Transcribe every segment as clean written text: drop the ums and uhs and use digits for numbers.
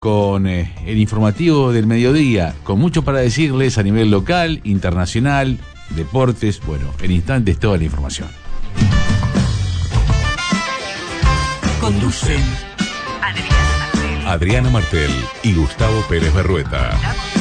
Con el informativo del mediodía, con mucho para decirles a nivel local, internacional, deportes, bueno, en instantes toda la información. Conducen Adriana Martel y Gustavo Pérez Berrueta.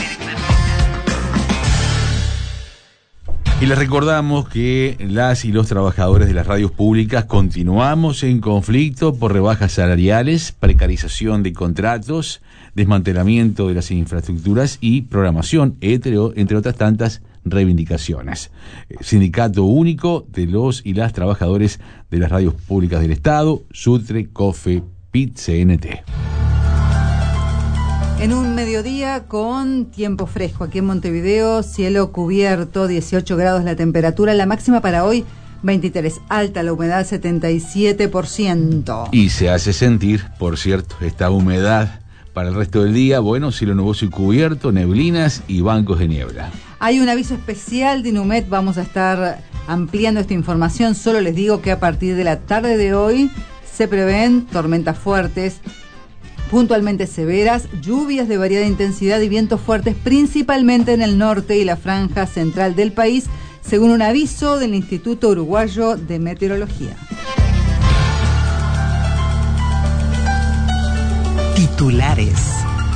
Y les recordamos que las y los trabajadores de las radios públicas continuamos en conflicto por rebajas salariales, precarización de contratos, desmantelamiento de las infraestructuras y programación, entre otras tantas reivindicaciones. Sindicato Único de los y las trabajadores de las radios públicas del Estado, SUTRE, COFE, PIT, CNT. En un mediodía con tiempo fresco aquí en Montevideo, cielo cubierto, 18 grados la temperatura, la máxima para hoy 23, alta la humedad 77%. Y se hace sentir, por cierto, esta humedad para el resto del día, bueno, cielo nuboso y cubierto, neblinas y bancos de niebla. Hay un aviso especial de Inumet, vamos a estar ampliando esta información, solo les digo que a partir de la tarde de hoy se prevén tormentas fuertes, puntualmente severas, lluvias de variada intensidad y vientos fuertes, principalmente en el norte y la franja central del país, según un aviso del Instituto Uruguayo de Meteorología. Titulares.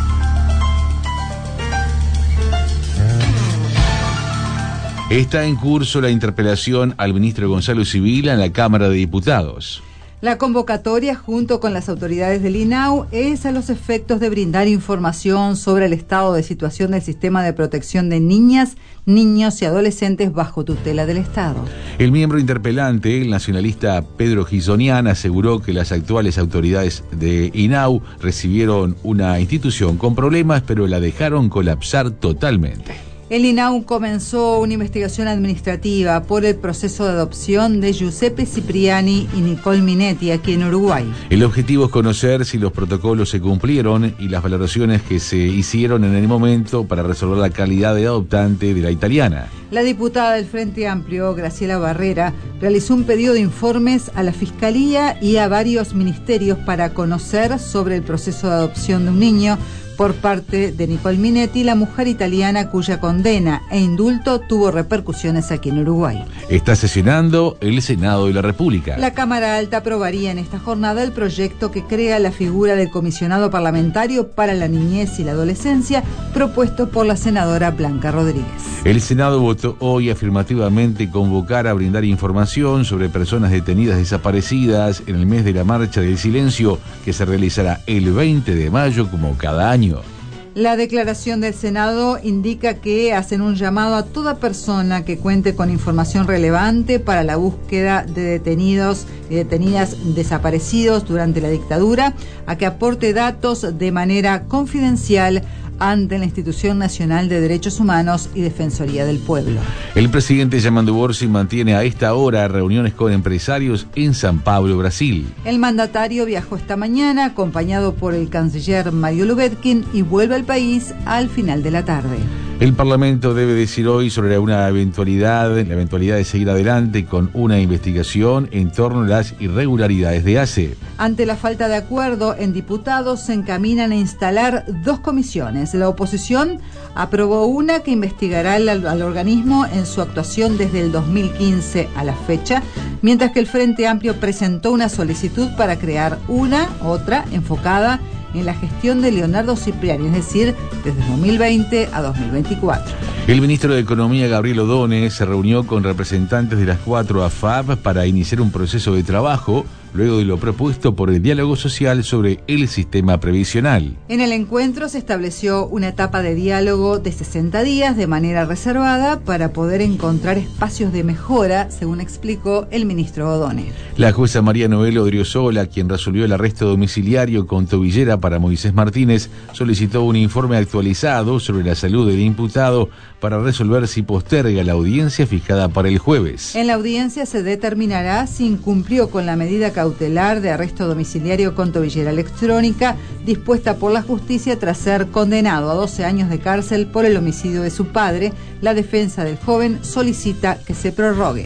Está en curso la interpelación al ministro Gonzalo Sibila en la Cámara de Diputados. La convocatoria, junto con las autoridades del INAU, es a los efectos de brindar información sobre el estado de situación del sistema de protección de niñas, niños y adolescentes bajo tutela del Estado. El miembro interpelante, el nacionalista Pedro Gisonian, aseguró que las actuales autoridades de INAU recibieron una institución con problemas, pero la dejaron colapsar totalmente. El INAU comenzó una investigación administrativa por el proceso de adopción de Giuseppe Cipriani y Nicole Minetti aquí en Uruguay. El objetivo es conocer si los protocolos se cumplieron y las valoraciones que se hicieron en el momento para resolver la calidad de adoptante de la italiana. La diputada del Frente Amplio, Graciela Barrera, realizó un pedido de informes a la Fiscalía y a varios ministerios para conocer sobre el proceso de adopción de un niño por parte de Nicole Minetti, la mujer italiana cuya condena e indulto tuvo repercusiones aquí en Uruguay. Está sesionando el Senado de la República. La Cámara Alta aprobaría en esta jornada el proyecto que crea la figura del comisionado parlamentario para la niñez y la adolescencia, propuesto por la senadora Blanca Rodríguez. El Senado votó hoy afirmativamente convocar a brindar información sobre personas detenidas desaparecidas en el mes de la Marcha del Silencio, que se realizará el 20 de mayo como cada año. La declaración del Senado indica que hacen un llamado a toda persona que cuente con información relevante para la búsqueda de detenidos y detenidas desaparecidos durante la dictadura a que aporte datos de manera confidencial ante la Institución Nacional de Derechos Humanos y Defensoría del Pueblo. El presidente Yamandu Borsi mantiene a esta hora reuniones con empresarios en San Pablo, Brasil. El mandatario viajó esta mañana acompañado por el canciller Mario Lubetkin y vuelve al país al final de la tarde. El Parlamento debe decir hoy sobre la eventualidad de seguir adelante con una investigación en torno a las irregularidades de ACE. Ante la falta de acuerdo en diputados, se encaminan a instalar dos comisiones. La oposición aprobó una que investigará al organismo en su actuación desde el 2015 a la fecha, mientras que el Frente Amplio presentó una solicitud para crear otra enfocada en la gestión de Leonardo Cipriani, es decir, desde 2020 a 2024. El ministro de Economía, Gabriel O'Donnell, se reunió con representantes de las 4 AFAP para iniciar un proceso de trabajo luego de lo propuesto por el diálogo social sobre el sistema previsional. En el encuentro se estableció una etapa de diálogo de 60 días de manera reservada para poder encontrar espacios de mejora, según explicó el ministro O'Donnell. La jueza María Noel Odriozola, quien resolvió el arresto domiciliario con tobillera para Moisés Martínez, solicitó un informe actualizado sobre la salud del imputado para resolver si posterga la audiencia fijada para el jueves. En la audiencia se determinará si incumplió con la medida cautelar de arresto domiciliario con tobillera electrónica dispuesta por la justicia tras ser condenado a 12 años de cárcel por el homicidio de su padre. La defensa del joven solicita que se prorrogue.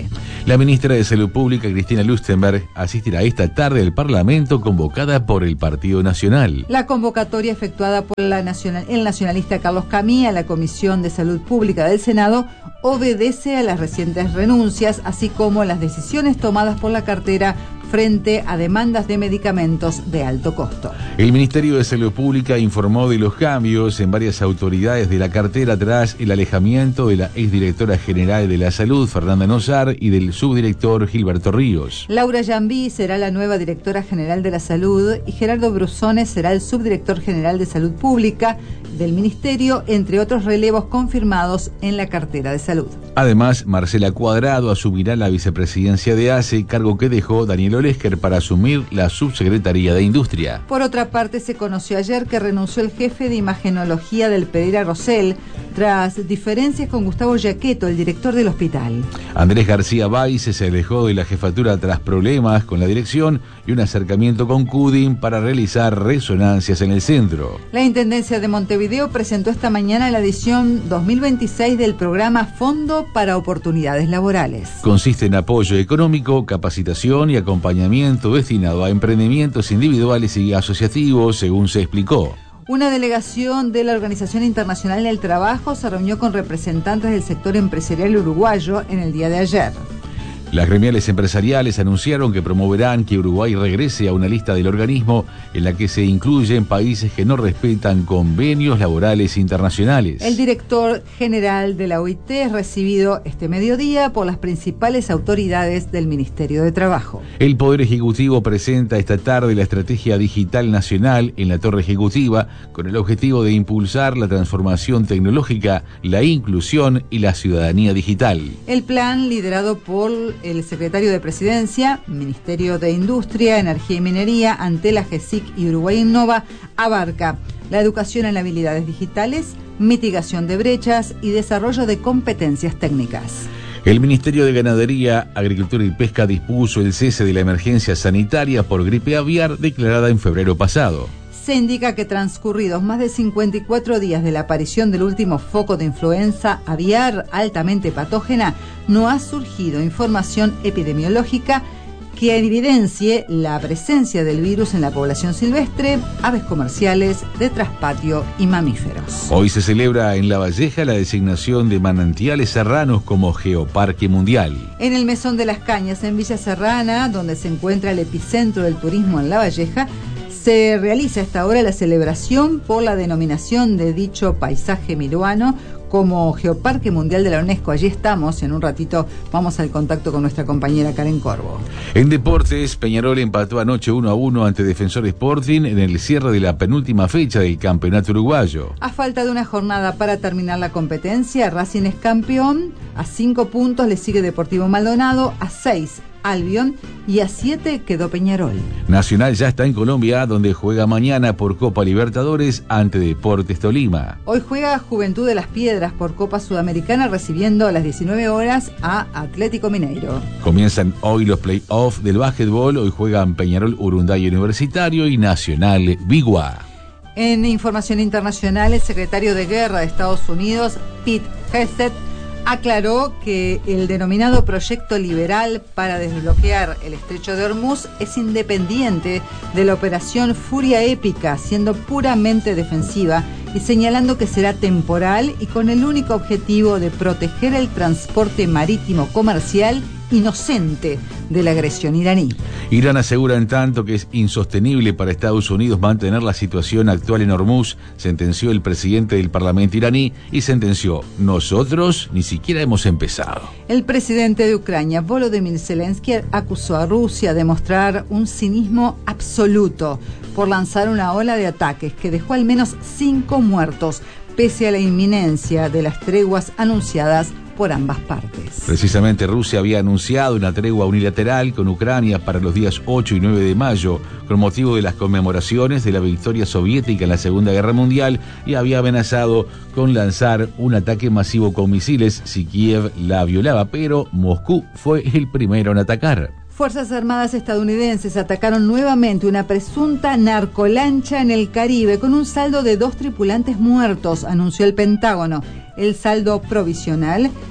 La ministra de Salud Pública, Cristina Lustenberg, asistirá esta tarde al Parlamento convocada por el Partido Nacional. La convocatoria efectuada por el nacionalista Carlos Camí a la Comisión de Salud Pública del Senado obedece a las recientes renuncias, así como las decisiones tomadas por la cartera frente a demandas de medicamentos de alto costo. El Ministerio de Salud Pública informó de los cambios en varias autoridades de la cartera tras el alejamiento de la exdirectora general de la Salud, Fernanda Nosar, y del subdirector Gilberto Ríos. Laura Jambí será la nueva directora general de la Salud y Gerardo Brusones será el subdirector general de Salud Pública del Ministerio, entre otros relevos confirmados en la cartera de Salud. Además, Marcela Cuadrado asumirá la vicepresidencia de ACE, cargo que dejó Daniel Olesker para asumir la subsecretaría de Industria. Por otra parte, se conoció ayer que renunció el jefe de imagenología del Pereira Rosell tras diferencias con Gustavo Giacchetto, el director del hospital. Andrés García Baice se alejó de la jefatura tras problemas con la dirección y un acercamiento con Cudin para realizar resonancias en el centro. La Intendencia de Montevideo presentó esta mañana la edición 2026 del programa Fondo para Oportunidades Laborales. Consiste en apoyo económico, capacitación y acompañamiento destinado a emprendimientos individuales y asociativos, según se explicó. Una delegación de la Organización Internacional del Trabajo se reunió con representantes del sector empresarial uruguayo en el día de ayer. Las gremiales empresariales anunciaron que promoverán que Uruguay regrese a una lista del organismo en la que se incluyen países que no respetan convenios laborales internacionales. El director general de la OIT es recibido este mediodía por las principales autoridades del Ministerio de Trabajo. El Poder Ejecutivo presenta esta tarde la Estrategia Digital Nacional en la Torre Ejecutiva con el objetivo de impulsar la transformación tecnológica, la inclusión y la ciudadanía digital. El plan, liderado por el secretario de Presidencia, Ministerio de Industria, Energía y Minería, Antela, GESIC y Uruguay Innova, abarca la educación en habilidades digitales, mitigación de brechas y desarrollo de competencias técnicas. El Ministerio de Ganadería, Agricultura y Pesca dispuso el cese de la emergencia sanitaria por gripe aviar declarada en febrero pasado. Se indica que transcurridos más de 54 días de la aparición del último foco de influenza aviar altamente patógena, no ha surgido información epidemiológica que evidencie la presencia del virus en la población silvestre, aves comerciales, de traspatio y mamíferos. Hoy se celebra en La Valleja la designación de manantiales serranos como Geoparque Mundial. En el Mesón de las Cañas, en Villa Serrana, donde se encuentra el epicentro del turismo en La Valleja, se realiza a esta hora la celebración por la denominación de dicho paisaje miluano como Geoparque Mundial de la UNESCO. Allí estamos, en un ratito vamos al contacto con nuestra compañera Karen Corvo. En deportes, Peñarol empató anoche 1-1 ante Defensor Sporting en el cierre de la penúltima fecha del campeonato uruguayo. A falta de una jornada para terminar la competencia, Racing es campeón, a 5 puntos le sigue Deportivo Maldonado, a 6 Albion y a 7 quedó Peñarol. Nacional ya está en Colombia, donde juega mañana por Copa Libertadores ante Deportes Tolima. Hoy juega Juventud de las Piedras por Copa Sudamericana, recibiendo a las 19 horas a Atlético Mineiro. Comienzan hoy los play-offs del básquetbol. Hoy juegan Peñarol Urunday Universitario y Nacional Biguá. En información internacional, el secretario de Guerra de Estados Unidos, Pete Hegseth, aclaró que el denominado proyecto liberal para desbloquear el estrecho de Hormuz es independiente de la operación Furia Épica, siendo puramente defensiva y señalando que será temporal y con el único objetivo de proteger el transporte marítimo comercial inocente de la agresión iraní. Irán asegura en tanto que es insostenible para Estados Unidos mantener la situación actual en Hormuz, sentenció el presidente del Parlamento iraní y sentenció: nosotros ni siquiera hemos empezado. El presidente de Ucrania, Volodymyr Zelensky, acusó a Rusia de mostrar un cinismo absoluto por lanzar una ola de ataques que dejó al menos 5 muertos, pese a la inminencia de las treguas anunciadas por ambas partes. Precisamente Rusia había anunciado una tregua unilateral con Ucrania para los días 8 y 9 de mayo, con motivo de las conmemoraciones de la victoria soviética en la Segunda Guerra Mundial, y había amenazado con lanzar un ataque masivo con misiles si Kiev la violaba, pero Moscú fue el primero en atacar. Fuerzas Armadas estadounidenses atacaron nuevamente una presunta narcolancha en el Caribe con un saldo de 2 tripulantes muertos, anunció el Pentágono. El saldo provisional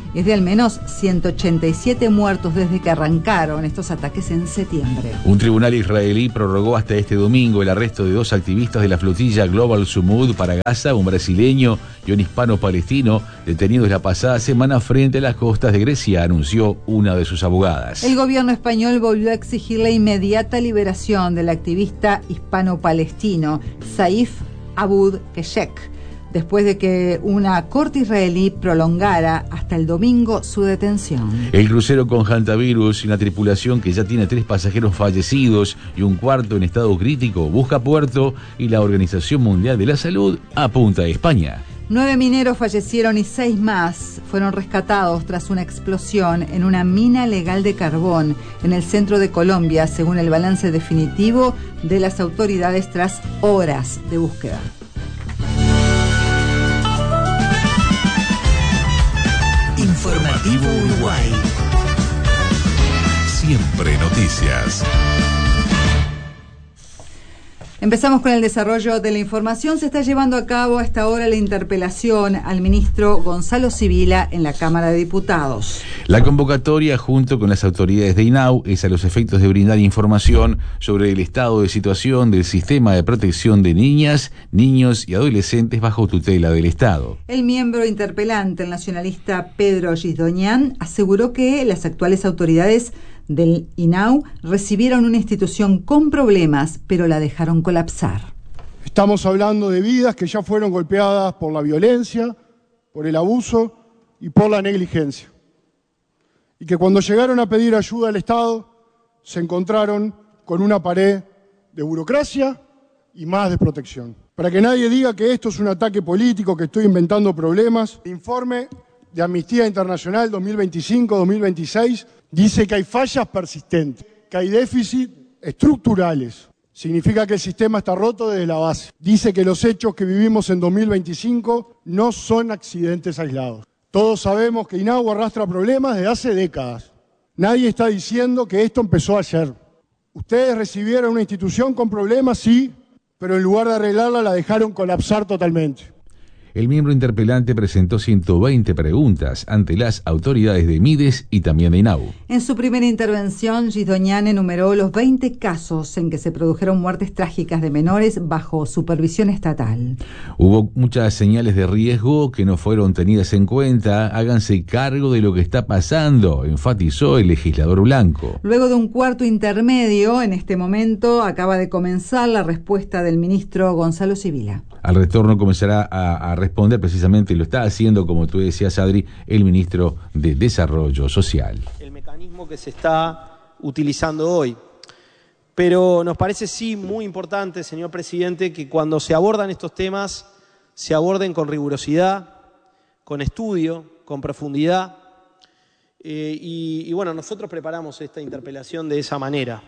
es de al menos 187 muertos desde que arrancaron estos ataques en septiembre. Un tribunal israelí prorrogó hasta este domingo el arresto de 2 activistas de la flotilla Global Sumud para Gaza, un brasileño y un hispano-palestino, detenidos la pasada semana frente a las costas de Grecia, anunció una de sus abogadas. El gobierno español volvió a exigir la inmediata liberación del activista hispano-palestino Saif Aboud Keshek, después de que una corte israelí prolongara hasta el domingo su detención. El crucero con hantavirus y una tripulación que ya tiene 3 pasajeros fallecidos y un cuarto en estado crítico busca puerto, y la Organización Mundial de la Salud apunta a España. 9 mineros fallecieron y 6 más fueron rescatados tras una explosión en una mina legal de carbón en el centro de Colombia, según el balance definitivo de las autoridades tras horas de búsqueda. Informativo Uruguay. Siempre noticias. Empezamos con el desarrollo de la información. Se está llevando a cabo a esta hora la interpelación al ministro Gonzalo Sibila en la Cámara de Diputados. La convocatoria, junto con las autoridades de INAU, es a los efectos de brindar información sobre el estado de situación del sistema de protección de niñas, niños y adolescentes bajo tutela del Estado. El miembro interpelante, el nacionalista Pedro Gisdoñán, aseguró que las actuales autoridades del INAU recibieron una institución con problemas, pero la dejaron colapsar. Estamos hablando de vidas que ya fueron golpeadas por la violencia, por el abuso y por la negligencia. Y que cuando llegaron a pedir ayuda al Estado, se encontraron con una pared de burocracia y más desprotección. Para que nadie diga que esto es un ataque político, que estoy inventando problemas, el informe de Amnistía Internacional 2025-2026 dice que hay fallas persistentes, que hay déficits estructurales. Significa que el sistema está roto desde la base. Dice que los hechos que vivimos en 2025 no son accidentes aislados. Todos sabemos que INAU arrastra problemas desde hace décadas. Nadie está diciendo que esto empezó ayer. Ustedes recibieron una institución con problemas, sí, pero en lugar de arreglarla la dejaron colapsar totalmente. El miembro interpelante presentó 120 preguntas ante las autoridades de Mides y también de INAU. En su primera intervención, Gisdoñán enumeró los 20 casos en que se produjeron muertes trágicas de menores bajo supervisión estatal. Hubo muchas señales de riesgo que no fueron tenidas en cuenta. Háganse cargo de lo que está pasando, enfatizó el legislador blanco. Luego de un cuarto intermedio, en este momento acaba de comenzar la respuesta del ministro Gonzalo Sibila. Al retorno comenzará a responder, precisamente lo está haciendo, como tú decías, Adri, el ministro de Desarrollo Social. El mecanismo que se está utilizando hoy. Pero nos parece sí muy importante, señor presidente, que cuando se abordan estos temas, se aborden con rigurosidad, con estudio, con profundidad. Y bueno, nosotros preparamos esta interpelación de esa manera.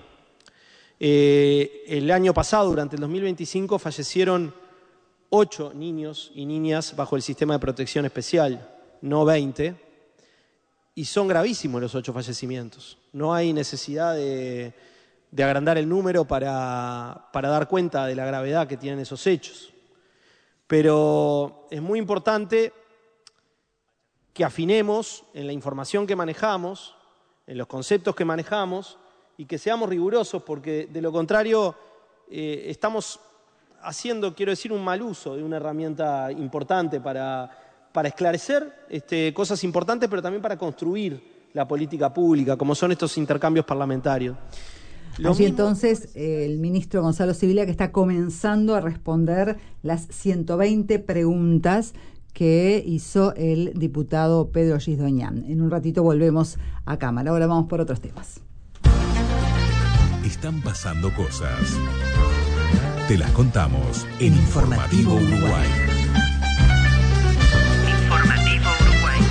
El año pasado, durante el 2025, fallecieron 8 niños y niñas bajo el sistema de protección especial, no 20, y son gravísimos los 8 fallecimientos. No hay necesidad de agrandar el número para dar cuenta de la gravedad que tienen esos hechos. Pero es muy importante que afinemos en la información que manejamos, en los conceptos que manejamos, y que seamos rigurosos, porque de lo contrario estamos haciendo, quiero decir, un mal uso de una herramienta importante para esclarecer cosas importantes, pero también para construir la política pública, como son estos intercambios parlamentarios. Allí entonces el ministro Gonzalo Sibila, que está comenzando a responder las 120 preguntas que hizo el diputado Pedro Gisdoñán. En un ratito volvemos a cámara. Ahora vamos por otros temas. Están pasando cosas. Te las contamos en Informativo Uruguay. Informativo Uruguay.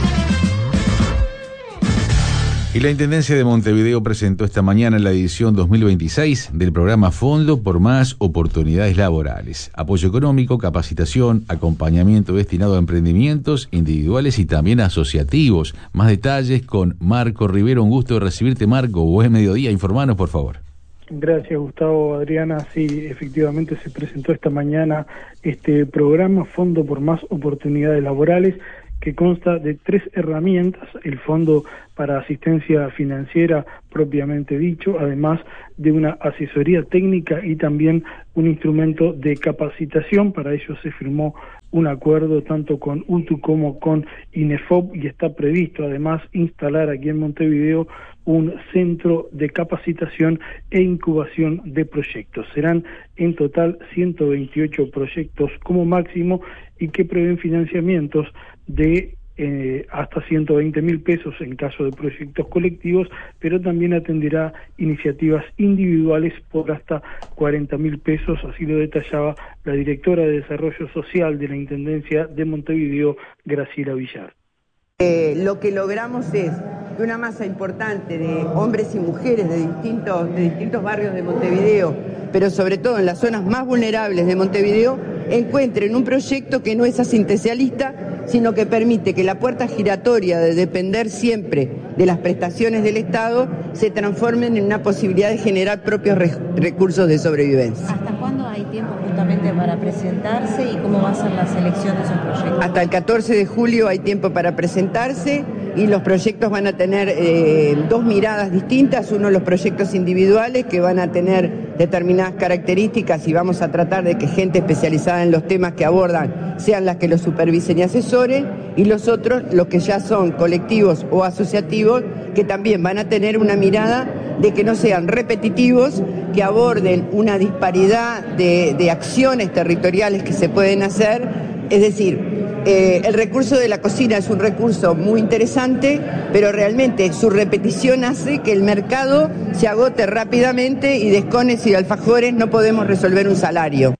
Y la Intendencia de Montevideo presentó esta mañana la edición 2026 del programa Fondo por Más Oportunidades Laborales. Apoyo económico, capacitación, acompañamiento destinado a emprendimientos individuales y también asociativos. Más detalles con Marco Rivero. Un gusto de recibirte, Marco. Buen mediodía. Informanos, por favor. Gracias, Gustavo. Adriana, sí, efectivamente se presentó esta mañana este programa Fondo por Más Oportunidades Laborales, que consta de 3 herramientas: el Fondo para Asistencia Financiera propiamente dicho, además de una asesoría técnica y también un instrumento de capacitación. Para ello se firmó un acuerdo tanto con UTU como con INEFOP, y está previsto además instalar aquí en Montevideo un centro de capacitación e incubación de proyectos. Serán en total 128 proyectos como máximo, y que prevén financiamientos de hasta 120.000 pesos en caso de proyectos colectivos, pero también atenderá iniciativas individuales por hasta 40.000 pesos, así lo detallaba la directora de Desarrollo Social de la Intendencia de Montevideo, Graciela Villar. Lo que logramos es que una masa importante de hombres y mujeres de distintos barrios de Montevideo, pero sobre todo en las zonas más vulnerables de Montevideo, encuentren un proyecto que no es asistencialista, sino que permite que la puerta giratoria de depender siempre de las prestaciones del Estado se transformen en una posibilidad de generar propios recursos de sobrevivencia. ¿Hasta cuándo hay tiempo justamente para presentarse y cómo va a ser la selección de esos proyectos? Hasta el 14 de julio hay tiempo para presentarse, y los proyectos van a tener 2 miradas distintas. Uno, los proyectos individuales, que van a tener determinadas características, y vamos a tratar de que gente especializada en los temas que abordan sean las que los supervisen y asesoren, y los otros, los que ya son colectivos o asociativos, que también van a tener una mirada de que no sean repetitivos, que aborden una disparidad de acciones territoriales que se pueden hacer. Es decir, el recurso de la cocina es un recurso muy interesante, pero realmente su repetición hace que el mercado se agote rápidamente, y de escones y de alfajores no podemos resolver un salario.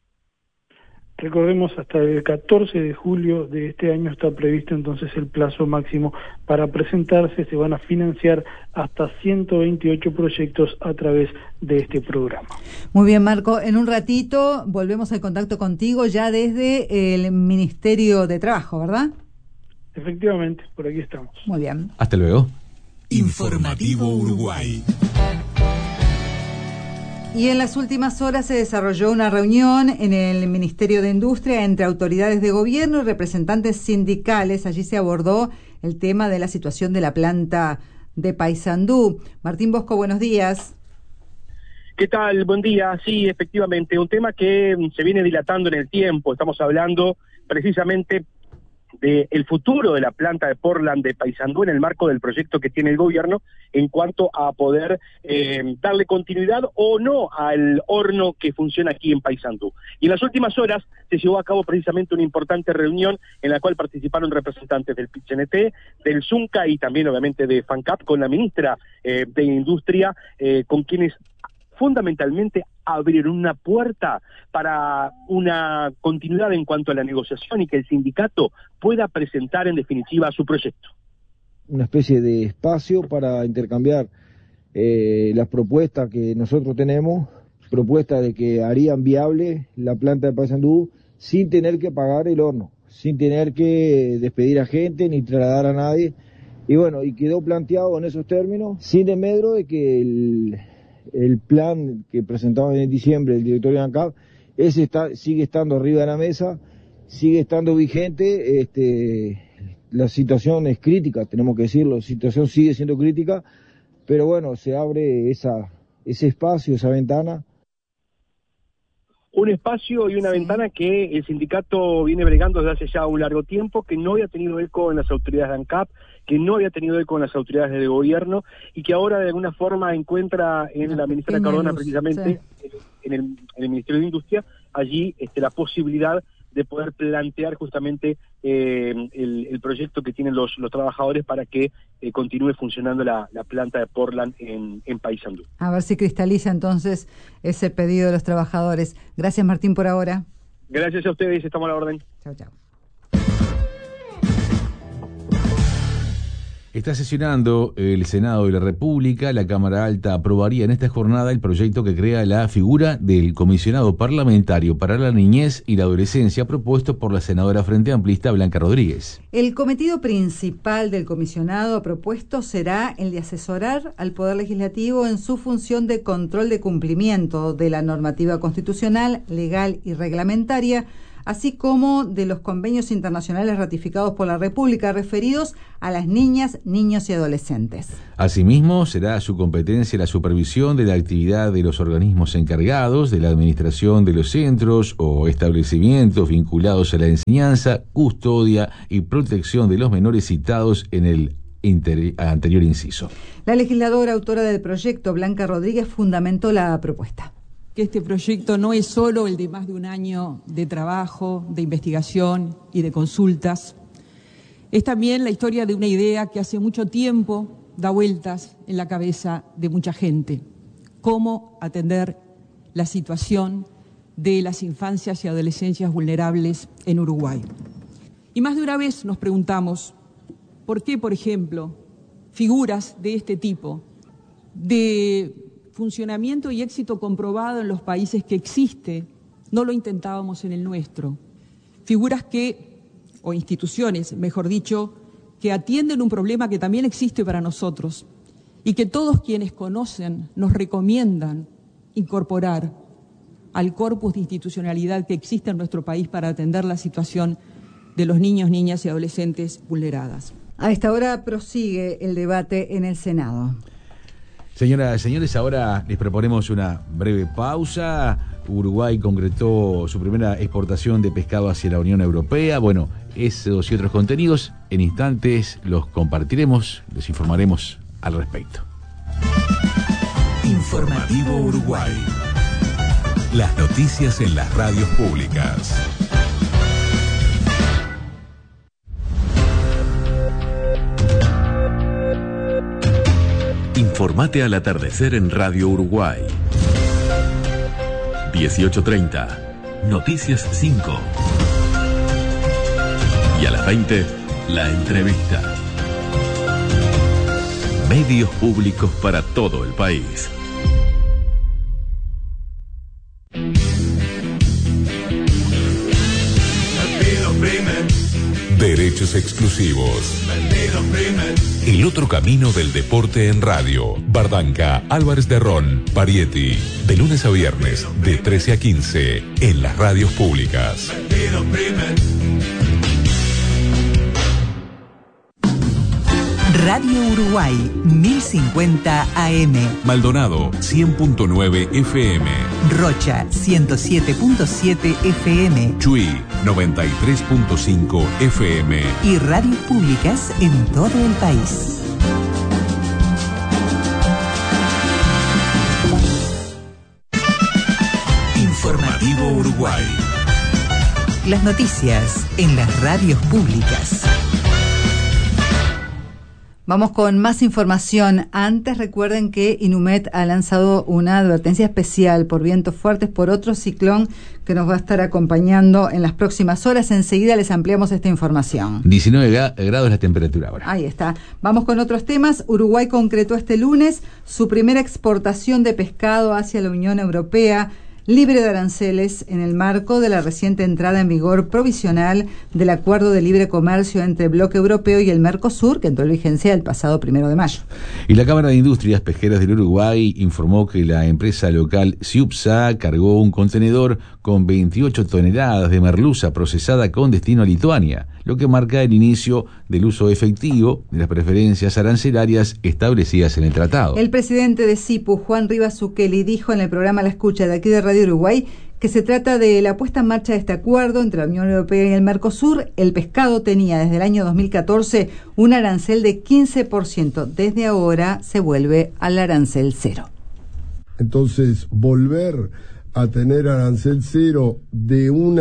Recordemos, hasta el 14 de julio de este año está previsto entonces el plazo máximo para presentarse. Se van a financiar hasta 128 proyectos a través de este programa. Muy bien, Marco. En un ratito volvemos al contacto contigo ya desde el Ministerio de Trabajo, ¿verdad? Efectivamente, por aquí estamos. Muy bien. Hasta luego. Informativo Uruguay. Y en las últimas horas se desarrolló una reunión en el Ministerio de Industria entre autoridades de gobierno y representantes sindicales. Allí se abordó el tema de la situación de la planta de Paysandú. Martín Bosco, buenos días. ¿Qué tal? Buen día. Sí, efectivamente, un tema que se viene dilatando en el tiempo. Estamos hablando precisamente del futuro de la planta de Portland de Paysandú en el marco del proyecto que tiene el gobierno en cuanto a poder darle continuidad o no al horno que funciona aquí en Paysandú. Y en las últimas horas se llevó a cabo precisamente una importante reunión en la cual participaron representantes del PIT-CNT, del ZUNCA y también obviamente de FANCAP, con la ministra de Industria, con quienes fundamentalmente abrieron una puerta para una continuidad en cuanto a la negociación y que el sindicato pueda presentar en definitiva su proyecto. Una especie de espacio para intercambiar las propuestas que nosotros tenemos, propuestas de que harían viable la planta de Paysandú sin tener que pagar el horno, sin tener que despedir a gente ni trasladar a nadie. Y bueno, y quedó planteado en esos términos, sin desmedro de que el plan que presentaba en diciembre el directorio de ANCAP, sigue estando arriba de la mesa, sigue estando vigente. La situación es crítica, tenemos que decirlo, la situación sigue siendo crítica, pero bueno, se abre ese espacio, esa ventana. Un espacio y una ventana que el sindicato viene bregando desde hace ya un largo tiempo, que no había tenido eco en las autoridades de ANCAP, que no había tenido eco en las autoridades de gobierno, y que ahora de alguna forma encuentra en la ministra Cardona precisamente, sí, en el Ministerio de Industria, allí la posibilidad de poder plantear justamente el proyecto que tienen los trabajadores para que continúe funcionando la planta de Portland en Paysandú. A ver si cristaliza entonces ese pedido de los trabajadores. Gracias, Martín, por ahora. Gracias a ustedes, estamos a la orden. Chao, chao. Está sesionando el Senado de la República. La Cámara Alta aprobaría en esta jornada el proyecto que crea la figura del Comisionado Parlamentario para la Niñez y la Adolescencia, propuesto por la senadora Frente Amplista Blanca Rodríguez. El cometido principal del comisionado propuesto será el de asesorar al Poder Legislativo en su función de control de cumplimiento de la normativa constitucional, legal y reglamentaria, así como de los convenios internacionales ratificados por la República referidos a las niñas, niños y adolescentes. Asimismo, será su competencia la supervisión de la actividad de los organismos encargados de la administración de los centros o establecimientos vinculados a la enseñanza, custodia y protección de los menores citados en el anterior inciso. La legisladora autora del proyecto, Blanca Rodríguez, fundamentó la propuesta. Que este proyecto no es solo el de más de un año de trabajo, de investigación y de consultas. Es también la historia de una idea que hace mucho tiempo da vueltas en la cabeza de mucha gente. Cómo atender la situación de las infancias y adolescencias vulnerables en Uruguay. Y más de una vez nos preguntamos, ¿por qué, por ejemplo, figuras de este tipo, de funcionamiento y éxito comprobado en los países que existe, no lo intentábamos en el nuestro? Figuras o instituciones, mejor dicho, que atienden un problema que también existe para nosotros y que todos quienes conocen nos recomiendan incorporar al corpus de institucionalidad que existe en nuestro país para atender la situación de los niños, niñas y adolescentes vulneradas. A esta hora prosigue el debate en el Senado. Señoras y señores, ahora les proponemos una breve pausa. Uruguay concretó su primera exportación de pescado hacia la Unión Europea. Bueno, esos y otros contenidos en instantes los compartiremos, les informaremos al respecto. Informativo Uruguay. Las noticias en las radios públicas. Informate al atardecer en Radio Uruguay. 18:30, Noticias 5. Y a las 20, la entrevista. Medios públicos para todo el país. Derechos exclusivos. El otro camino del deporte en radio. Bardanca, Álvarez de Ron, Parietti. De lunes a viernes, de 13 a 15, en las radios públicas. Radio Uruguay, 1050 AM. Maldonado, 100.9 FM. Rocha, 107.7 FM. Chuy, 93.5 FM. Y radios públicas en todo el país. Informativo Uruguay. Las noticias en las radios públicas. Vamos con más información. Antes recuerden que Inumet ha lanzado una advertencia especial por vientos fuertes por otro ciclón que nos va a estar acompañando en las próximas horas. Enseguida les ampliamos esta información. 19 grados la temperatura ahora. Ahí está. Vamos con otros temas. Uruguay concretó este lunes su primera exportación de pescado hacia la Unión Europea, libre de aranceles, en el marco de la reciente entrada en vigor provisional del Acuerdo de Libre Comercio entre el Bloque Europeo y el Mercosur, que entró en vigencia el pasado 1 de mayo. Y la Cámara de Industrias Pesqueras del Uruguay informó que la empresa local Ciupsa cargó un contenedor con 28 toneladas de merluza procesada con destino a Lituania, lo que marca el inicio del uso efectivo de las preferencias arancelarias establecidas en el tratado. El presidente de CIPU, Juan Rivas Zucchelli, dijo en el programa La Escucha de aquí de Radio Uruguay que se trata de la puesta en marcha de este acuerdo entre la Unión Europea y el Mercosur. El pescado tenía desde el año 2014 un arancel de 15%. Desde ahora se vuelve al arancel cero. Entonces, volver a tener arancel cero de un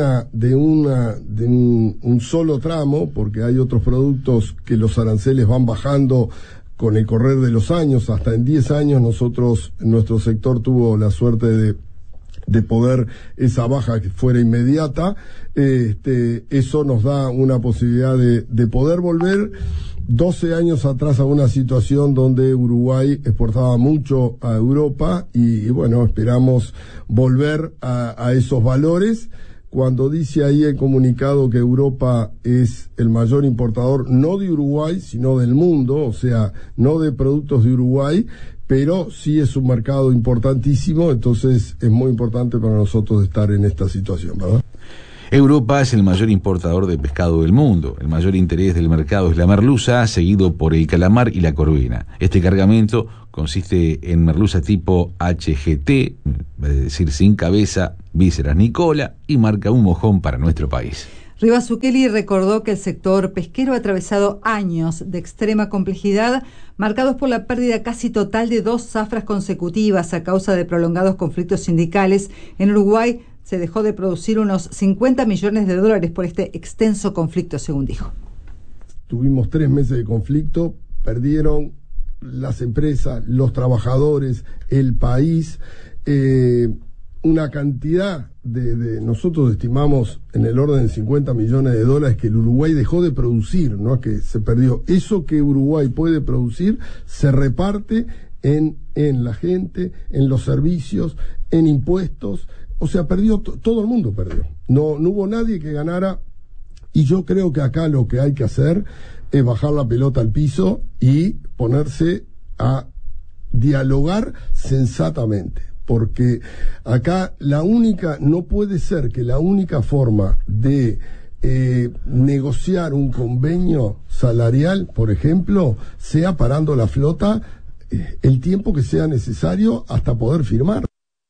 solo tramo, porque hay otros productos que los aranceles van bajando con el correr de los años. Hasta en 10 años nuestro sector tuvo la suerte de poder esa baja que fuera inmediata. Eso nos da una posibilidad de poder volver 12 años atrás a una situación donde Uruguay exportaba mucho a Europa y bueno, esperamos volver a esos valores. Cuando dice ahí el comunicado que Europa es el mayor importador, no de Uruguay, sino del mundo, o sea, no de productos de Uruguay, pero sí es un mercado importantísimo, entonces es muy importante para nosotros estar en esta situación, ¿verdad? Europa es el mayor importador de pescado del mundo. El mayor interés del mercado es la merluza, seguido por el calamar y la corvina. Este cargamento consiste en merluza tipo HGT, es decir, sin cabeza, vísceras ni cola, y marca un mojón para nuestro país. Rivas Zucchelli recordó que el sector pesquero ha atravesado años de extrema complejidad, marcados por la pérdida casi total de 2 zafras consecutivas a causa de prolongados conflictos sindicales. En Uruguay se dejó de producir unos $50 millones por este extenso conflicto, según dijo. Tuvimos 3 meses de conflicto, perdieron las empresas, los trabajadores, el país, una cantidad de nosotros estimamos en el orden de $50 millones que el Uruguay dejó de producir, no es que se perdió. Eso que Uruguay puede producir se reparte en la gente, en los servicios, en impuestos. O sea, perdió, todo el mundo perdió. No hubo nadie que ganara, y yo creo que acá lo que hay que hacer es bajar la pelota al piso y ponerse a dialogar sensatamente. Porque acá no puede ser que la única forma de negociar un convenio salarial, por ejemplo, sea parando la flota el tiempo que sea necesario hasta poder firmar.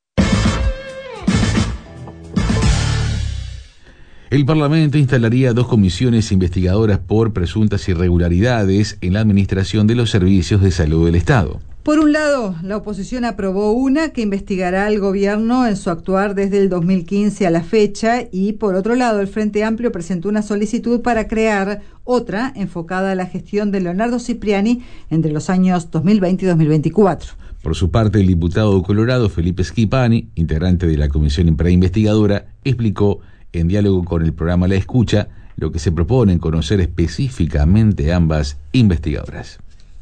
El Parlamento instalaría 2 comisiones investigadoras por presuntas irregularidades en la administración de los servicios de salud del Estado. Por un lado, la oposición aprobó una que investigará al gobierno en su actuar desde el 2015 a la fecha, y por otro lado, el Frente Amplio presentó una solicitud para crear otra enfocada a la gestión de Leonardo Cipriani entre los años 2020 y 2024. Por su parte, el diputado colorado Felipe Schipani, integrante de la comisión preinvestigadora, explicó en diálogo con el programa La Escucha lo que se propone en conocer específicamente ambas investigadoras.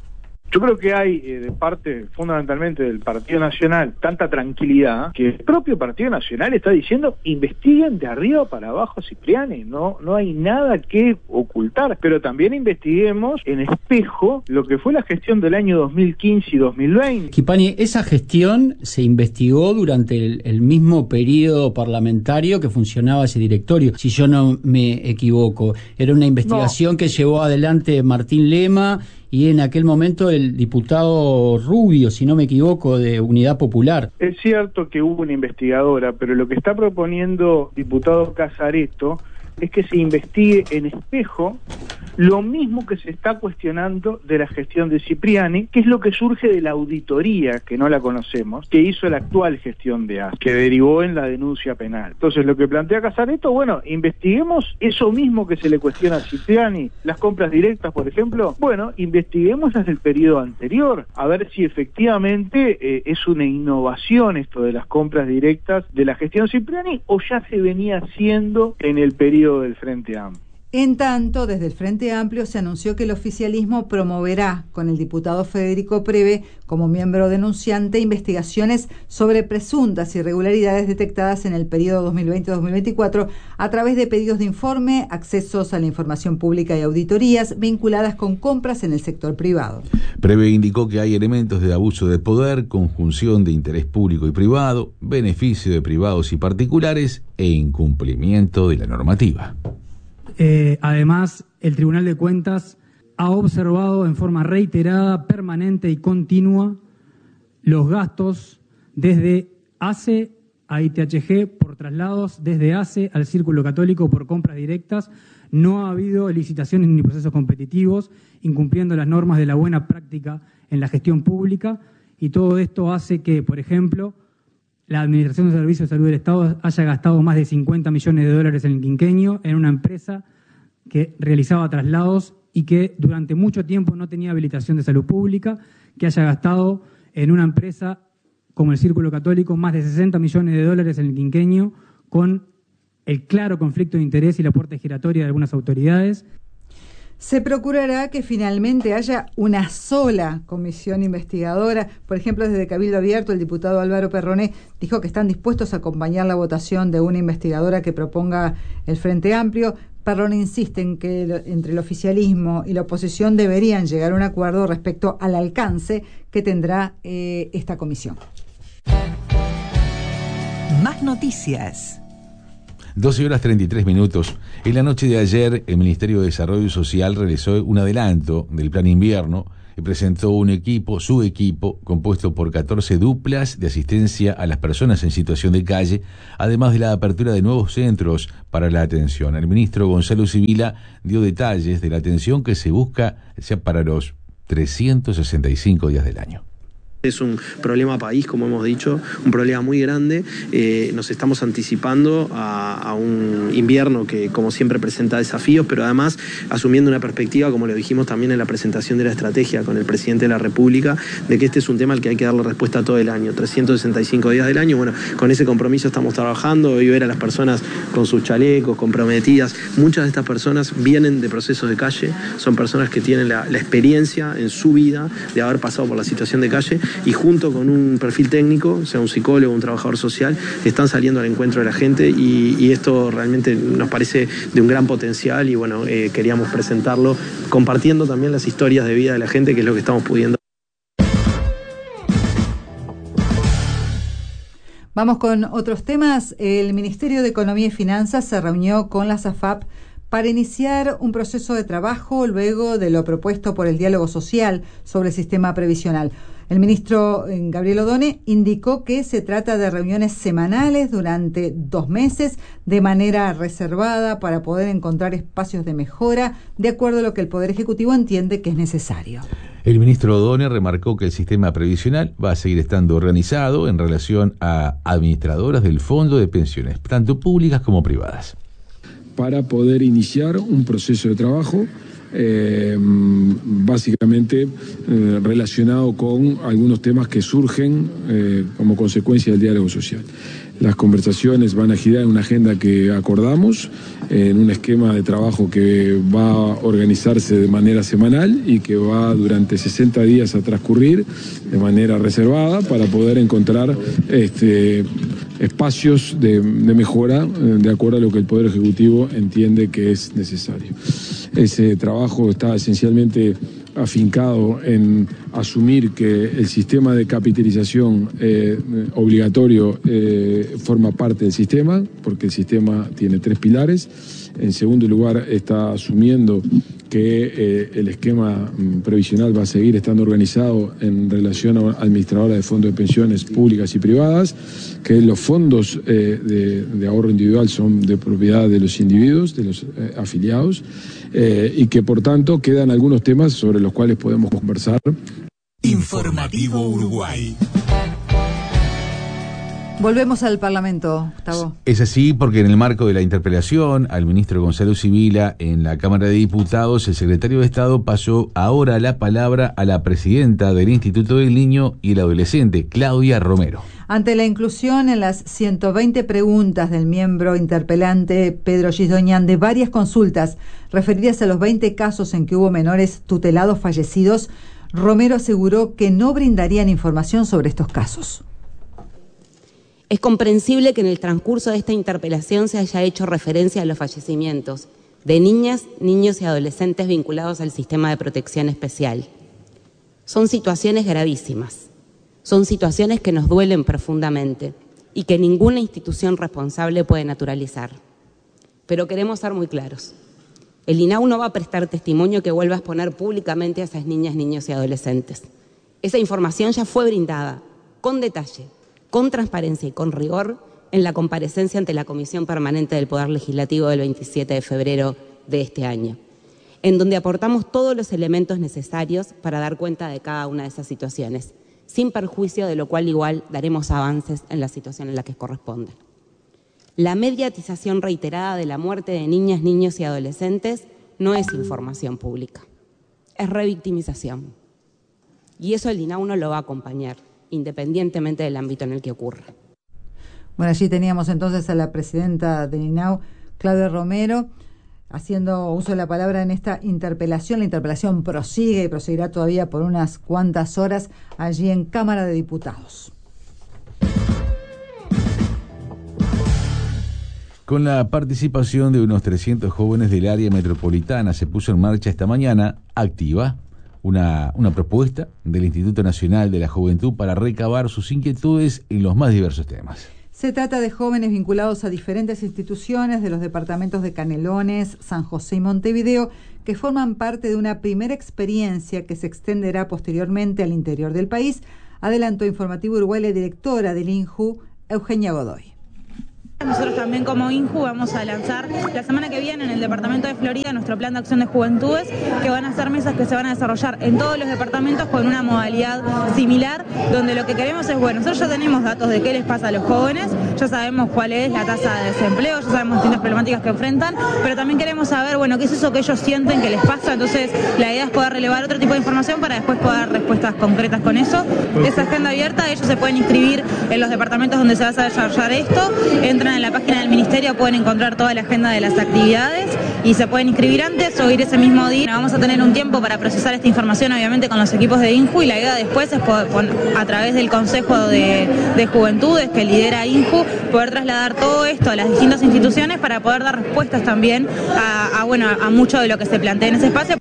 Yo creo que hay de parte fundamentalmente del Partido Nacional tanta tranquilidad que el propio Partido Nacional está diciendo investiguen de arriba para abajo a Cipriani, no hay nada que ocultar, pero también investiguemos en espejo lo que fue la gestión del año 2015 y 2020. Schipani, esa gestión se investigó durante el mismo periodo parlamentario que funcionaba ese directorio, si yo no me equivoco. Era una investigación que llevó adelante Martín Lema y en aquel momento el diputado Rubio, si no me equivoco, de Unidad Popular. Es cierto que hubo una investigadora, pero lo que está proponiendo diputado Casareto es que se investigue en espejo lo mismo que se está cuestionando de la gestión de Cipriani, que es lo que surge de la auditoría, que no la conocemos, que hizo la actual gestión de AS, que derivó en la denuncia penal. Entonces, lo que plantea Casareto, bueno, investiguemos eso mismo que se le cuestiona a Cipriani, las compras directas, por ejemplo, bueno, investiguemos desde el periodo anterior, a ver si efectivamente es una innovación esto de las compras directas de la gestión Cipriani, o ya se venía haciendo en el periodo del Frente Amplio. En tanto, desde el Frente Amplio se anunció que el oficialismo promoverá con el diputado Federico Preve como miembro denunciante investigaciones sobre presuntas irregularidades detectadas en el periodo 2020-2024 a través de pedidos de informe, accesos a la información pública y auditorías vinculadas con compras en el sector privado. Preve indicó que hay elementos de abuso de poder, conjunción de interés público y privado, beneficio de privados y particulares e incumplimiento de la normativa. Además, el Tribunal de Cuentas ha observado en forma reiterada, permanente y continua los gastos desde ACE a ITHG por traslados, desde ACE al Círculo Católico por compras directas. No ha habido licitaciones ni procesos competitivos, incumpliendo las normas de la buena práctica en la gestión pública, y todo esto hace que, por ejemplo, la Administración de Servicios de Salud del Estado haya gastado más de $50 millones en el quinquenio en una empresa que realizaba traslados y que durante mucho tiempo no tenía habilitación de salud pública, que haya gastado en una empresa como el Círculo Católico más de $60 millones en el quinquenio, con el claro conflicto de interés y la puerta giratoria de algunas autoridades. Se procurará que finalmente haya una sola comisión investigadora. Por ejemplo, desde Cabildo Abierto, el diputado Álvaro Perroné dijo que están dispuestos a acompañar la votación de una investigadora que proponga el Frente Amplio. Perroné insiste en que entre el oficialismo y la oposición deberían llegar a un acuerdo respecto al alcance que tendrá esta comisión. Más noticias. 12 horas 33 minutos. En la noche de ayer, el Ministerio de Desarrollo Social realizó un adelanto del plan invierno y presentó su equipo, compuesto por 14 duplas de asistencia a las personas en situación de calle, además de la apertura de nuevos centros para la atención. El ministro Gonzalo Sibila dio detalles de la atención que se busca ya para los 365 días del año. Es un problema país, como hemos dicho, un problema muy grande. Nos estamos anticipando a un invierno que, como siempre, presenta desafíos, pero además asumiendo una perspectiva, como lo dijimos también en la presentación de la estrategia con el presidente de la República, de que este es un tema al que hay que darle respuesta todo el año, 365 días del año. Bueno, con ese compromiso estamos trabajando. Hoy ver a las personas con sus chalecos, comprometidas. Muchas de estas personas vienen de procesos de calle, son personas que tienen la experiencia en su vida de haber pasado por la situación de calle, y junto con un perfil técnico, sea un psicólogo, un trabajador social, están saliendo al encuentro de la gente y esto realmente nos parece de un gran potencial y bueno, queríamos presentarlo compartiendo también las historias de vida de la gente, que es lo que estamos pudiendo. Vamos con otros temas. El Ministerio de Economía y Finanzas se reunió con la SAFAP para iniciar un proceso de trabajo luego de lo propuesto por el diálogo social sobre el sistema previsional. El ministro Gabriel Odone indicó que se trata de reuniones semanales durante 2 meses de manera reservada para poder encontrar espacios de mejora de acuerdo a lo que el Poder Ejecutivo entiende que es necesario. El ministro Odone remarcó que el sistema previsional va a seguir estando organizado en relación a administradoras del Fondo de Pensiones, tanto públicas como privadas, para poder iniciar un proceso de trabajo básicamente relacionado con algunos temas que surgen como consecuencia del diálogo social. Las conversaciones van a girar en una agenda que acordamos, en un esquema de trabajo que va a organizarse de manera semanal y que va durante 60 días a transcurrir de manera reservada para poder encontrar espacios de mejora de acuerdo a lo que el Poder Ejecutivo entiende que es necesario. Ese trabajo está esencialmente afincado en asumir que el sistema de capitalización obligatorio forma parte del sistema, porque el sistema tiene 3 pilares. En segundo lugar, está asumiendo que el esquema previsional va a seguir estando organizado en relación a administradoras de fondos de pensiones públicas y privadas, que los fondos de ahorro individual son de propiedad de los individuos, de los afiliados, y que por tanto quedan algunos temas sobre los cuales podemos conversar. Informativo Uruguay. Volvemos al Parlamento, Gustavo. Es así porque en el marco de la interpelación al ministro Gonzalo Sibila en la Cámara de Diputados, el secretario de Estado pasó ahora la palabra a la presidenta del Instituto del Niño y el Adolescente, Claudia Romero. Ante la inclusión en las 120 preguntas del miembro interpelante Pedro Gisdoñán de varias consultas referidas a los 20 casos en que hubo menores tutelados fallecidos, Romero aseguró que no brindarían información sobre estos casos. Es comprensible que en el transcurso de esta interpelación se haya hecho referencia a los fallecimientos de niñas, niños y adolescentes vinculados al sistema de protección especial. Son situaciones gravísimas, son situaciones que nos duelen profundamente y que ninguna institución responsable puede naturalizar. Pero queremos ser muy claros. El INAU no va a prestar testimonio que vuelva a exponer públicamente a esas niñas, niños y adolescentes. Esa información ya fue brindada con detalle, con transparencia y con rigor en la comparecencia ante la Comisión Permanente del Poder Legislativo del 27 de febrero de este año, en donde aportamos todos los elementos necesarios para dar cuenta de cada una de esas situaciones, sin perjuicio de lo cual igual daremos avances en la situación en la que corresponde. La mediatización reiterada de la muerte de niñas, niños y adolescentes no es información pública, es revictimización. Y eso el INAU no lo va a acompañar, independientemente del ámbito en el que ocurra. Bueno, allí teníamos entonces a la presidenta del INAU, Claudia Romero, haciendo uso de la palabra en esta interpelación. La interpelación prosigue y proseguirá todavía por unas cuantas horas allí en Cámara de Diputados. Con la participación de unos 300 jóvenes del área metropolitana se puso en marcha esta mañana, activa, una propuesta del Instituto Nacional de la Juventud para recabar sus inquietudes en los más diversos temas. Se trata de jóvenes vinculados a diferentes instituciones de los departamentos de Canelones, San José y Montevideo, que forman parte de una primera experiencia que se extenderá posteriormente al interior del país, adelantó Informativo Uruguay la directora del INJU, Eugenia Godoy. Nosotros también como INJU vamos a lanzar la semana que viene en el departamento de Florida nuestro plan de acción de juventudes, que van a ser mesas que se van a desarrollar en todos los departamentos con una modalidad similar, donde lo que queremos es, bueno, nosotros ya tenemos datos de qué les pasa a los jóvenes, ya sabemos cuál es la tasa de desempleo, ya sabemos distintas problemáticas que enfrentan, pero también queremos saber, bueno, qué es eso que ellos sienten que les pasa. Entonces la idea es poder relevar otro tipo de información para después poder dar respuestas concretas con eso. Esa agenda abierta, ellos se pueden inscribir en los departamentos donde se va a desarrollar esto, entran en la página del ministerio, pueden encontrar toda la agenda de las actividades y se pueden inscribir antes o ir ese mismo día. Vamos a tener un tiempo para procesar esta información, obviamente con los equipos de INJU, y la idea después es poder, a través del Consejo de Juventudes que lidera INJU, poder trasladar todo esto a las distintas instituciones para poder dar respuestas también a mucho de lo que se plantea en ese espacio.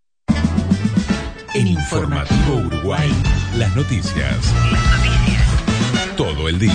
En Informativo Uruguay, las noticias. Todo el día.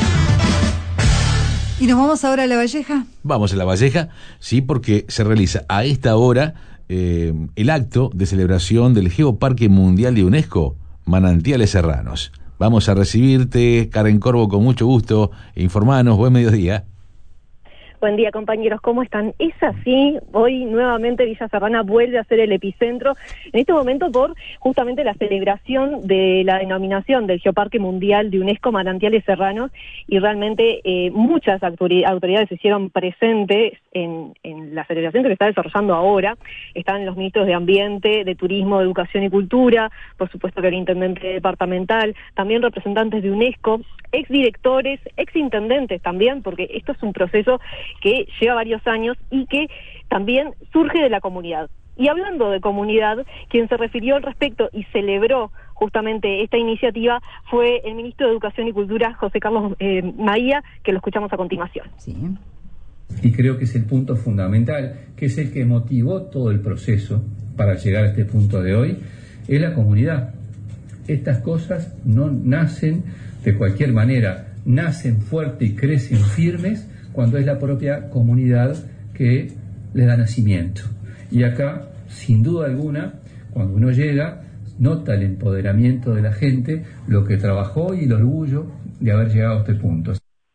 ¿Y nos vamos ahora a La Valleja? Vamos a La Valleja, sí, porque se realiza a esta hora el acto de celebración del Geoparque Mundial de UNESCO, Manantiales Serranos. Vamos a recibirte, Karen Corvo, con mucho gusto. Informanos, buen mediodía. Buen día, compañeros, ¿cómo están? Es así, hoy nuevamente Villa Serrana vuelve a ser el epicentro, en este momento por justamente la celebración de la denominación del Geoparque Mundial de UNESCO Manantiales Serranos, y realmente muchas autoridades se hicieron presentes en la celebración que se está desarrollando ahora. Están los ministros de Ambiente, de Turismo, de Educación y Cultura, por supuesto que el intendente departamental, también representantes de UNESCO, exdirectores, exintendentes también, porque esto es un proceso que lleva varios años y que también surge de la comunidad. Y hablando de comunidad, quien se refirió al respecto y celebró justamente esta iniciativa fue el ministro de Educación y Cultura, José Carlos Maía, que lo escuchamos a continuación. Sí. Y creo que es el punto fundamental, que es el que motivó todo el proceso para llegar a este punto de hoy, es la comunidad. Estas cosas no nacen de cualquier manera, nacen fuertes y crecen firmes cuando es la propia comunidad que le da nacimiento. Y acá, sin duda alguna, cuando uno llega, nota el empoderamiento de la gente, lo que trabajó y el orgullo de haber llegado a este punto.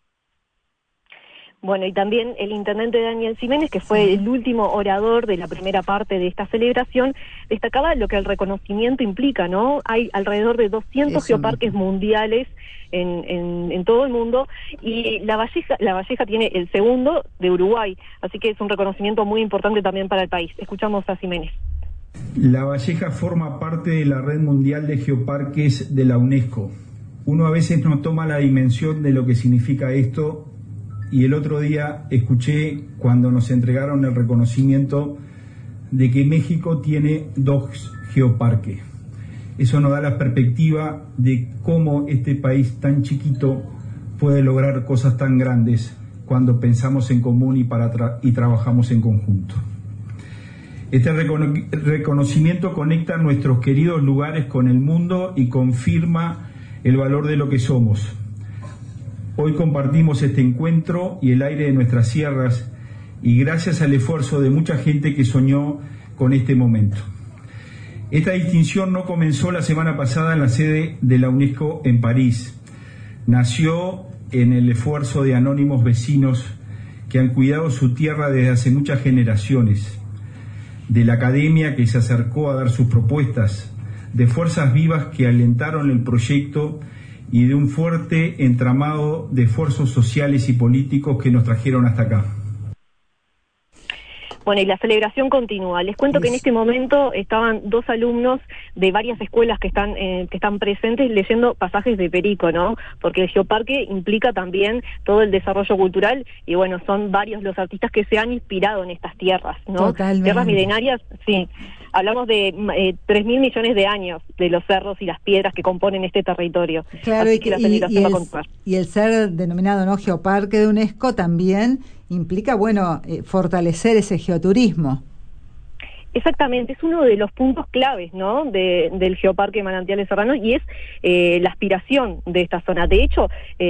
Bueno, y también el intendente Daniel Ximénez, que fue el último orador de la primera parte de esta celebración, destacaba lo que el reconocimiento implica, ¿no? Hay alrededor de 200 geoparques mundiales en todo el mundo, y La Valleja tiene el segundo de Uruguay, así que es un reconocimiento muy importante también para el país. Escuchamos a Ximénez. La Valleja forma parte de la Red Mundial de Geoparques de la UNESCO. Uno a veces no toma la dimensión de lo que significa esto, y el otro día escuché cuando nos entregaron el reconocimiento de que México tiene 2 geoparques. Eso nos da la perspectiva de cómo este país tan chiquito puede lograr cosas tan grandes cuando pensamos en común y trabajamos en conjunto. Este reconocimiento conecta nuestros queridos lugares con el mundo y confirma el valor de lo que somos. Hoy compartimos este encuentro y el aire de nuestras sierras, y gracias al esfuerzo de mucha gente que soñó con este momento. Esta distinción no comenzó la semana pasada en la sede de la UNESCO en París. Nació en el esfuerzo de anónimos vecinos que han cuidado su tierra desde hace muchas generaciones, de la academia que se acercó a dar sus propuestas, de fuerzas vivas que alentaron el proyecto y de un fuerte entramado de esfuerzos sociales y políticos que nos trajeron hasta acá. Bueno, y la celebración continúa. Les cuento que en este momento estaban 2 alumnos de varias escuelas que están presentes leyendo pasajes de Perico, ¿no? Porque el geoparque implica también todo el desarrollo cultural, y bueno, son varios los artistas que se han inspirado en estas tierras, ¿no? Totalmente. Tierras milenarias, sí. Hablamos de 3.000 millones de años de los cerros y las piedras que componen este territorio. Claro, así que la celebración va a continuar. Y el ser denominado no geoparque de UNESCO también implica, bueno, fortalecer ese geoturismo. Exactamente, es uno de los puntos claves, ¿no?, del Geoparque Manantiales Serranos, y es la aspiración de esta zona. De hecho,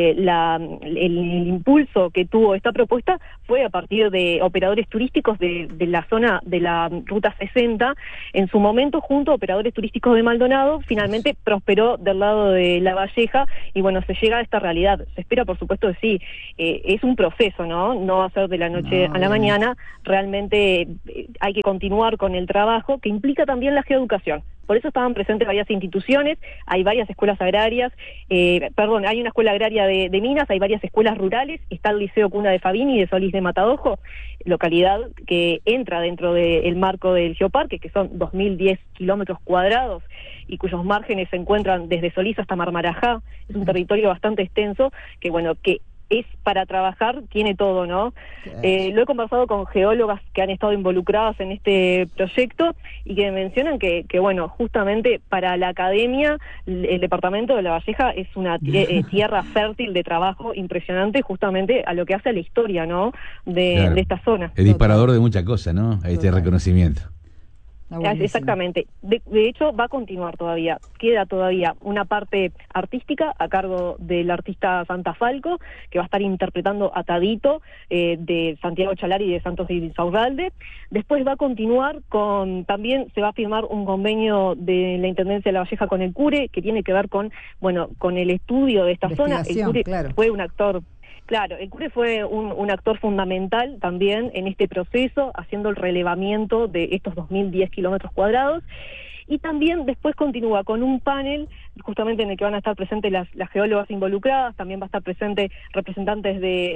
el impulso que tuvo esta propuesta fue a partir de operadores turísticos de la zona de la Ruta 60. En su momento, junto a operadores turísticos de Maldonado, finalmente prosperó del lado de La Valleja, y bueno, se llega a esta realidad. Se espera, por supuesto, que sí, es un proceso, ¿no? Va a ser de la noche a la mañana. Realmente hay que continuar con el trabajo, que implica también la geoeducación. Por eso estaban presentes varias instituciones, hay varias escuelas agrarias, hay una escuela agraria de Minas, hay varias escuelas rurales, está el Liceo Cuna de Fabini de Solís de Matadojo, localidad que entra dentro del marco del Geoparque, que son 2.010 kilómetros cuadrados y cuyos márgenes se encuentran desde Solís hasta Marmarajá. Es un territorio bastante extenso que es para trabajar, tiene todo, ¿no? Lo he conversado con geólogas que han estado involucradas en este proyecto y que mencionan que justamente para la academia el departamento de La Valleja es una tierra fértil de trabajo impresionante, justamente a lo que hace a la historia, ¿no?, de esta zona. Es disparador de muchas cosas, ¿no?, este reconocimiento. Exactamente. De hecho, va a continuar todavía. Queda todavía una parte artística a cargo del artista Santa Falco, que va a estar interpretando a Tadito, de Santiago Chalari y de Santos Insaurralde. Después va a continuar también se va a firmar un convenio de la Intendencia de La Valleja con el CURE, que tiene que ver con el estudio de esta zona. El CURE fue un actor. Claro, el CURE fue un actor fundamental también en este proceso, haciendo el relevamiento de estos 2.010 kilómetros cuadrados. Y también después continúa con un panel, justamente en el que van a estar presentes las geólogas involucradas, también va a estar presente representantes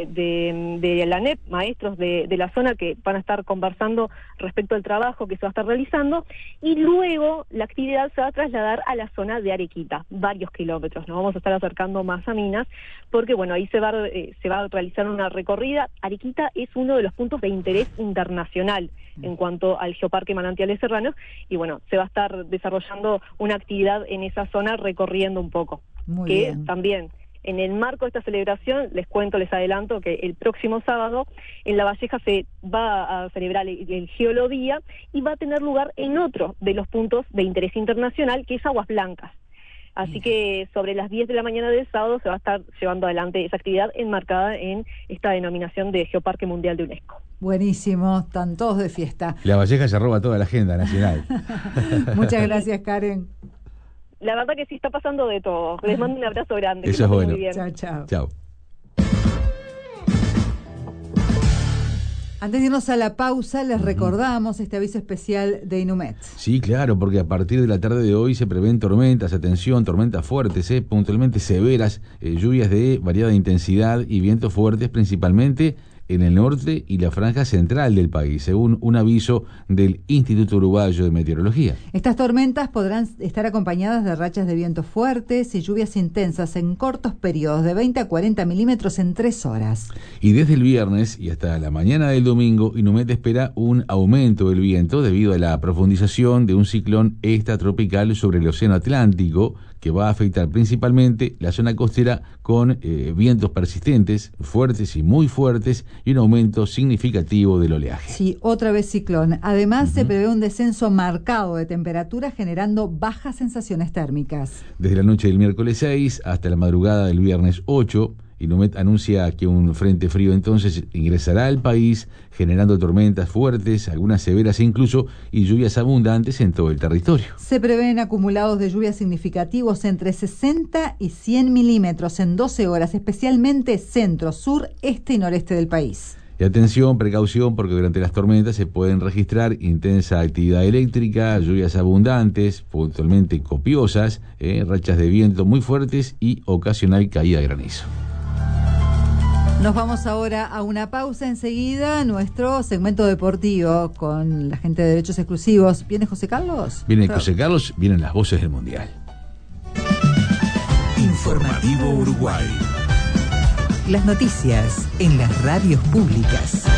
de la ANEP, maestros de la zona, que van a estar conversando respecto al trabajo que se va a estar realizando, y luego la actividad se va a trasladar a la zona de Arequita, varios kilómetros. Nos vamos a estar acercando más a Minas, porque ahí se va a realizar una recorrida. Arequita es uno de los puntos de interés internacional en cuanto al Geoparque Manantiales Serranos, y se va a estar desarrollando una actividad en esa zona recorriendo un poco. Muy bien. También en el marco de esta celebración, les adelanto que el próximo sábado en La Valleja se va a celebrar el Geolodía, y va a tener lugar en otro de los puntos de interés internacional, que es Aguas Blancas. Así que sobre las 10 de la mañana del sábado se va a estar llevando adelante esa actividad enmarcada en esta denominación de Geoparque Mundial de UNESCO. Buenísimo, están todos de fiesta. La Valleja se roba toda la agenda nacional. Muchas gracias, Karen. La verdad que sí, está pasando de todo. Les mando un abrazo grande. Eso es bueno. Muy bien. Chao. Antes de irnos a la pausa, les recordamos este aviso especial de Inumet. Sí, claro, porque a partir de la tarde de hoy se prevén tormentas, tormentas fuertes, puntualmente severas, lluvias de variada intensidad y vientos fuertes, principalmente en el norte y la franja central del país, según un aviso del Instituto Uruguayo de Meteorología. Estas tormentas podrán estar acompañadas de rachas de vientos fuertes y lluvias intensas en cortos periodos de 20 a 40 milímetros en 3 horas. Y desde el viernes y hasta la mañana del domingo, Inumet espera un aumento del viento debido a la profundización de un ciclón extratropical sobre el Océano Atlántico, que va a afectar principalmente la zona costera con vientos persistentes, fuertes y muy fuertes, y un aumento significativo del oleaje. Sí, otra vez ciclón. Además, se prevé un descenso marcado de temperatura, generando bajas sensaciones térmicas. Desde la noche del miércoles 6 hasta la madrugada del viernes 8, Inumet anuncia que un frente frío entonces ingresará al país, generando tormentas fuertes, algunas severas incluso, y lluvias abundantes en todo el territorio. Se prevén acumulados de lluvias significativos entre 60 y 100 milímetros en 12 horas, especialmente centro, sur, este y noreste del país. Y atención, precaución, porque durante las tormentas se pueden registrar intensa actividad eléctrica, lluvias abundantes, puntualmente copiosas, rachas de viento muy fuertes y ocasional caída de granizo. Nos vamos ahora a una pausa. Enseguida nuestro segmento deportivo con la gente de Derechos Exclusivos. ¿Viene José Carlos? Viene José Carlos, vienen las voces del Mundial. Informativo Uruguay. Las noticias en las radios públicas.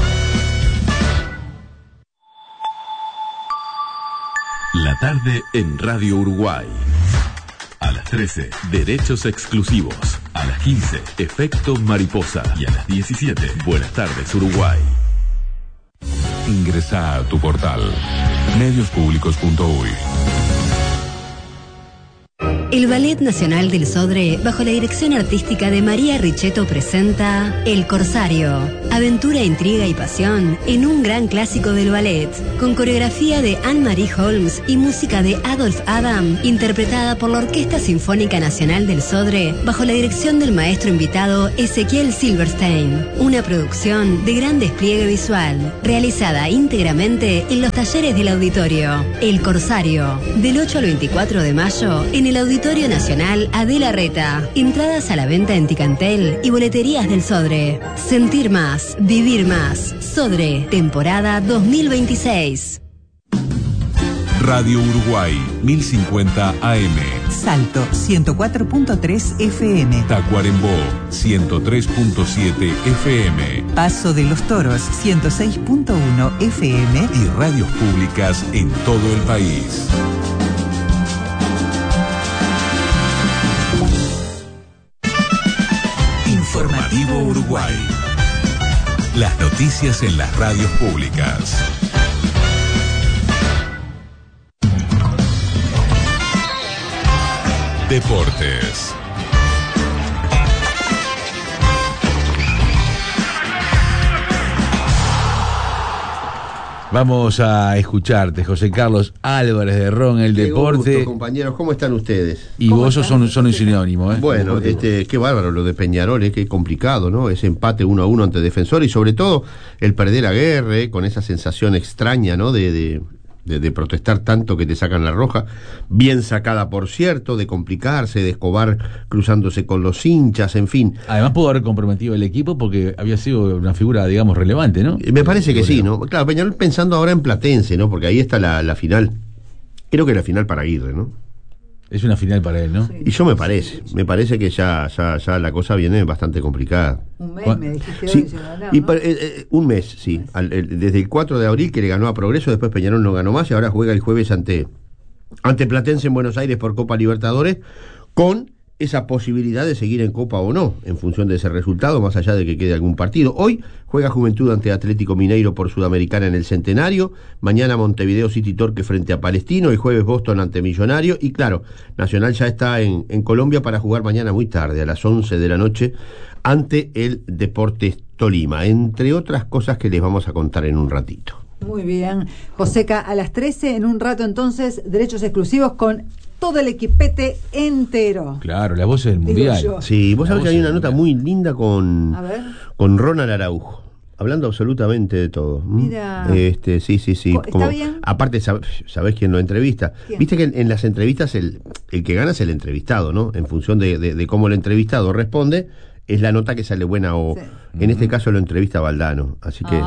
La tarde en Radio Uruguay. A las 13, Derechos Exclusivos. A las 15, Efecto Mariposa. Y a las 17, Buenas tardes, Uruguay. Ingresá a tu portal mediospublicos.uy. El Ballet Nacional del Sodre, bajo la dirección artística de María Richetto, presenta El Corsario. Aventura, intriga y pasión en un gran clásico del ballet, con coreografía de Anne-Marie Holmes y música de Adolf Adam, interpretada por la Orquesta Sinfónica Nacional del Sodre, bajo la dirección del maestro invitado Ezequiel Silverstein. Una producción de gran despliegue visual, realizada íntegramente en los talleres del auditorio. El Corsario, del 8 al 24 de mayo, en el Auditorio Nacional Adela Reta. Entradas a la venta en Ticantel y boleterías del Sodre. Sentir más, vivir más. Sodre, temporada 2026. Radio Uruguay, 1050 AM. Salto, 104.3 FM. Tacuarembó, 103.7 FM. Paso de los Toros, 106.1 FM. Y radios públicas en todo el país. Informativo Uruguay. Las noticias en las radios públicas. Deportes. Vamos a escucharte, José Carlos Álvarez de Ron, el Qué deporte. Gusto, compañeros, ¿cómo están ustedes? Y vos son un sinónimo, ¿eh? Bueno, qué bárbaro lo de Peñarol, qué complicado, ¿no? Ese empate 1-1 ante Defensor y sobre todo el perder a Guerre con esa sensación extraña, ¿no? De protestar tanto que te sacan la roja, bien sacada por cierto, de complicarse, de Escobar cruzándose con los hinchas, en fin. Además pudo haber comprometido el equipo porque había sido una figura, digamos, relevante, ¿no? Me parece que sí, ¿no? Claro, Peñarol pensando ahora en Platense, ¿no? Porque ahí está la final. Creo que la final para Aguirre, ¿no? Es una final para él, ¿no? Y yo me parece que ya la cosa viene bastante complicada. Un mes, me dijiste sí, hoy, se ganó, y ¿no? un mes, sí. Desde el 4 de abril que le ganó a Progreso, después Peñarol no ganó más y ahora juega el jueves ante Platense en Buenos Aires por Copa Libertadores, con esa posibilidad de seguir en Copa o no, en función de ese resultado, más allá de que quede algún partido. Hoy juega Juventud ante Atlético Mineiro por Sudamericana en el Centenario, mañana Montevideo City Torque frente a Palestino, y jueves Boston ante Millonario, y claro, Nacional ya está en Colombia para jugar mañana muy tarde, a las 11 de la noche, ante el Deportes Tolima, entre otras cosas que les vamos a contar en un ratito. Muy bien. Joseca, a las 13, en un rato entonces, derechos exclusivos con todo el equipete entero. Claro, la voz del mundial. Sí, vos sabés que hay una nota muy linda con Ronald Araujo, hablando absolutamente de todo. Mira. Sí. ¿Está bien? Aparte, ¿sabés quién lo entrevista? ¿Quién? Viste que en las entrevistas el que gana es el entrevistado, ¿no? En función de cómo el entrevistado responde, es la nota que sale buena o... Sí. En este caso lo entrevista Valdano, así que...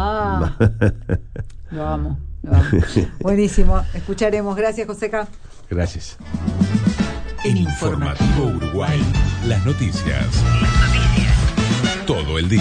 Lo amo. Buenísimo, escucharemos. Gracias, Joseca. Gracias. En Informativo Uruguay, las noticias. Todo el día.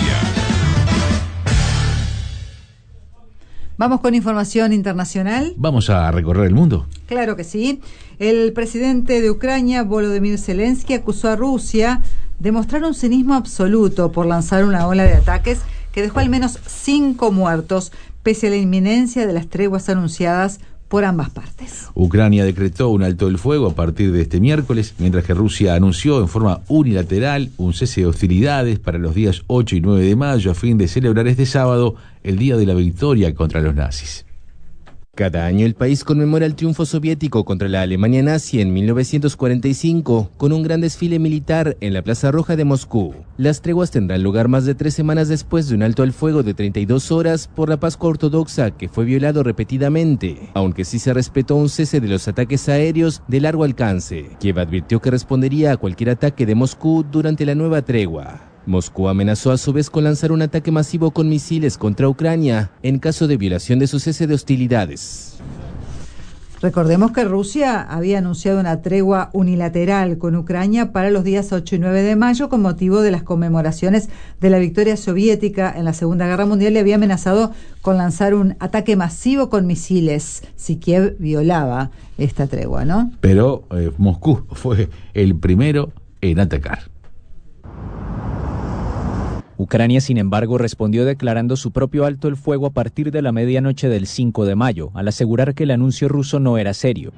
Vamos con información internacional. Vamos a recorrer el mundo. Claro que sí. El presidente de Ucrania, Volodymyr Zelensky, acusó a Rusia de mostrar un cinismo absoluto por lanzar una ola de ataques que dejó al menos 5 muertos, pese a la inminencia de las treguas anunciadas por ambas partes. Ucrania decretó un alto el fuego a partir de este miércoles, mientras que Rusia anunció en forma unilateral un cese de hostilidades para los días 8 y 9 de mayo a fin de celebrar este sábado el día de la victoria contra los nazis. Cada año el país conmemora el triunfo soviético contra la Alemania nazi en 1945 con un gran desfile militar en la Plaza Roja de Moscú. Las treguas tendrán lugar más de 3 semanas después de un alto al fuego de 32 horas por la Pascua Ortodoxa que fue violado repetidamente, aunque sí se respetó un cese de los ataques aéreos de largo alcance. Kiev advirtió que respondería a cualquier ataque de Moscú durante la nueva tregua. Moscú amenazó a su vez con lanzar un ataque masivo con misiles contra Ucrania en caso de violación de su cese de hostilidades. Recordemos que Rusia había anunciado una tregua unilateral con Ucrania para los días 8 y 9 de mayo con motivo de las conmemoraciones de la victoria soviética en la Segunda Guerra Mundial y había amenazado con lanzar un ataque masivo con misiles si Kiev violaba esta tregua, ¿no? Pero Moscú fue el primero en atacar. Ucrania, sin embargo, respondió declarando su propio alto el fuego a partir de la medianoche del 5 de mayo, al asegurar que el anuncio ruso no era serio.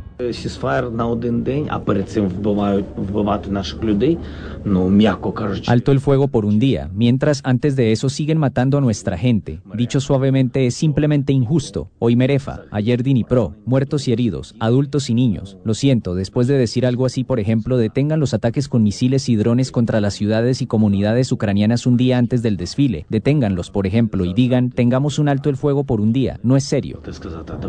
Alto el fuego por un día, mientras antes de eso siguen matando a nuestra gente. Dicho suavemente, es simplemente injusto. Hoy Merefa, ayer Dnipro, muertos y heridos, adultos y niños. Lo siento, después de decir algo así, por ejemplo, detengan los ataques con misiles y drones contra las ciudades y comunidades ucranianas un día antes del desfile. Deténganlos, por ejemplo, y digan, tengamos un alto el fuego por un día. No es serio.